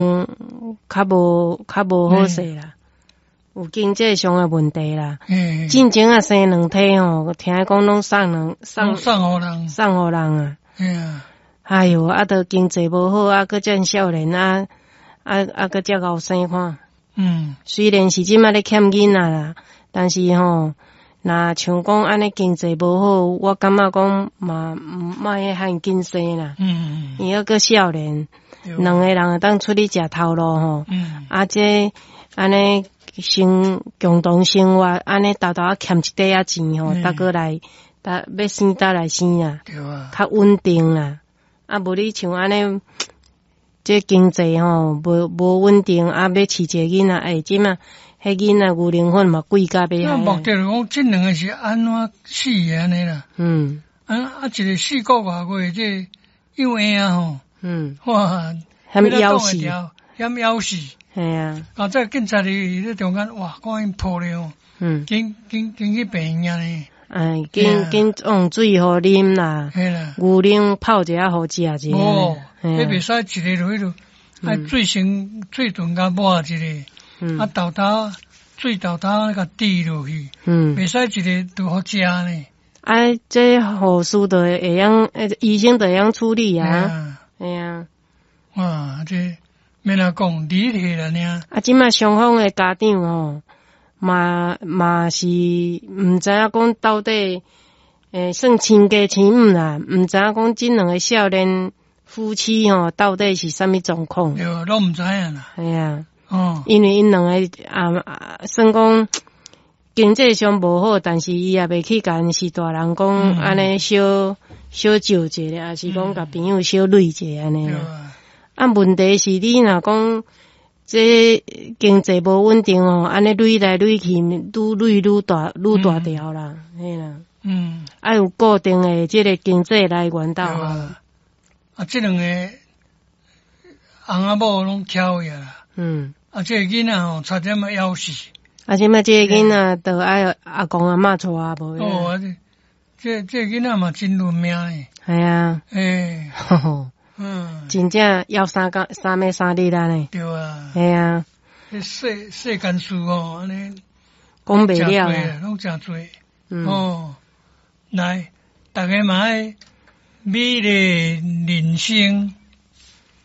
较无好势啦，有经济上的问题啦。进前啊生两体吼，听讲拢送互人啊。哎哟，啊，都经济无好，啊，搁遮少年啊，搁遮后生看。虽然是即摆咧欠囡仔啦，但是吼，若像讲安尼经济无好，我感觉讲嘛，莫遐紧生啦。伊还搁少年，两个人会当出去食头路吼。啊，这安尼共同生活，安尼豆啊欠一块仔钱吼，搭过来，要生搭来生啊，较稳定啦。啊，无你像安尼，这经济吼无稳定，啊，要饲一个囡仔，即嘛，迄囡仔牛奶粉嘛贵甲要害。 目的来讲，这两个是安怎死的安尼啦？一个4个外月，这幼婴啊吼，哇， 嫌夭死， 嫌夭死。 系啊， 这警察咧中间，哇，赶紧扑咧哦，紧去病院呢。 紧用水互啉啦，牛奶泡一下互食者。 哦，迄袂使一个落去就，爱水船甲抹一个，水豆豆甲滴落去，袂使一个都好食呢。 这护士都会样，医生都会样处理啊。哎呀， 哇，这免哪讲理体了呢。 即摆双方的家长吼。嘛是毋知影讲到底，算亲家亲母啦，毋知影讲即两个少年夫妻吼，到底是啥物状况？ 对，拢毋知影啦。 系啊，因为因两个算讲经济上无好，但是伊也袂去甲因是大人讲安尼小招一下，也是讲甲朋友小累一下安尼。问题是你若讲。这经济无稳定哦，安尼累来累去，愈大条啦，嘿啦。爱有固定的这个经济来源到。 这两个翁仔某拢巧呀啦。这个囡仔吼差点要夭死。即摆这个囡仔都爱阿公阿嬷带无。 这囡仔嘛真论命诶。 系啊。真正要3暝3日啦呢。 对啊。 系啊。 世间事哦，安尼讲袂了啦， 拢真多。来，大家嘛爱美丽人生。